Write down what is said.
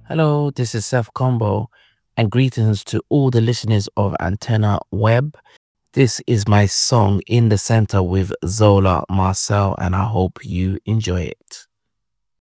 Hello, this is Seth Combo, and greetings to all the listeners of Antenna Web. This is my song In the Center with Zola Marcel, and I hope you enjoy it.